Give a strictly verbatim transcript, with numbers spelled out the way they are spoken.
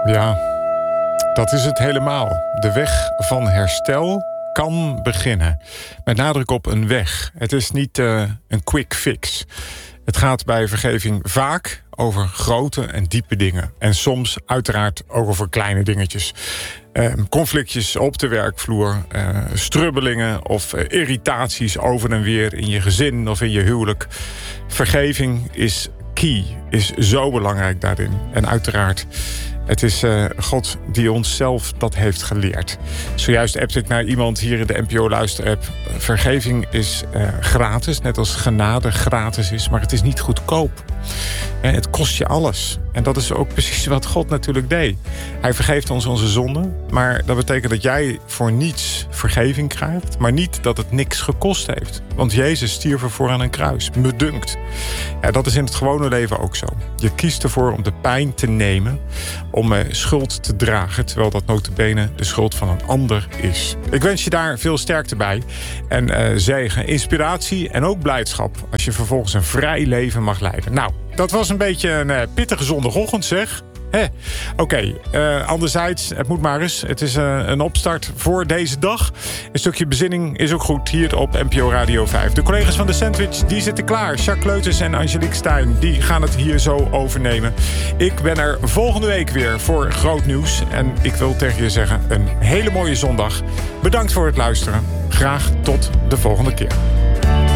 Ja, dat is het helemaal. De weg van herstel kan beginnen. Met nadruk op een weg. Het is niet uh, een quick fix. Het gaat bij vergeving vaak over grote en diepe dingen. En soms uiteraard ook over kleine dingetjes. Uh, conflictjes op de werkvloer, uh, strubbelingen of uh, irritaties over en weer in je gezin of in je huwelijk. Vergeving is key, is zo belangrijk daarin. En uiteraard, het is uh, God die ons zelf dat heeft geleerd. Zojuist appte ik naar iemand hier in de N P O-luisterapp. Vergeving is uh, gratis, net als genade gratis is. Maar het is niet goedkoop. En het kost je alles. En dat is ook precies wat God natuurlijk deed. Hij vergeeft ons onze zonden. Maar dat betekent dat jij voor niets vergeving krijgt. Maar niet dat het niks gekost heeft. Want Jezus stierf ervoor aan een kruis. Me dunkt. Ja, dat is in het gewone leven ook zo. Je kiest ervoor om de pijn te nemen. Om uh, schuld te dragen. Terwijl dat nota bene de schuld van een ander is. Ik wens je daar veel sterkte bij. En uh, zegen, inspiratie en ook blijdschap. Als je vervolgens een vrij leven mag leiden. Nou, dat was een beetje een uh, pittige zondagochtend, zeg. Oké, okay. uh, anderzijds, het moet maar eens. Het is uh, een opstart voor deze dag. Een stukje bezinning is ook goed hier op N P O Radio vijf. De collega's van de Sandwich, die zitten klaar. Jacques Leuters en Angelique Stijn, die gaan het hier zo overnemen. Ik ben er volgende week weer voor groot nieuws. En ik wil tegen je zeggen, een hele mooie zondag. Bedankt voor het luisteren. Graag tot de volgende keer.